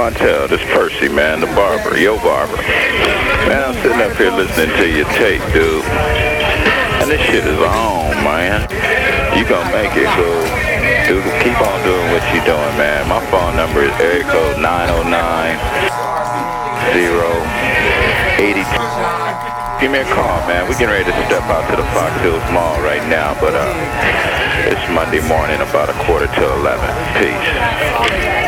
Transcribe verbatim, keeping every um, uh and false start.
Montel, this Percy, man, the barber, yo barber. Man, I'm sitting up here listening to your tape, dude. And this shit is on, man. You gonna make it, so dude, keep on doing what you doing, man. My phone number is area code nine oh nine, zero, eight two. Give me a call, man. We're getting ready to step out to the Fox Hills Mall right now, but uh, it's Monday morning, about a quarter to eleven. Peace.